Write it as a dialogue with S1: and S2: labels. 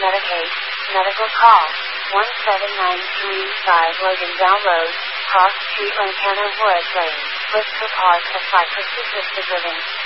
S1: Medicaid, medical call, 17935 Loganville Road, Cross Street, Lantana Woods Lane, Worcester Park, Cypress Assisted Living.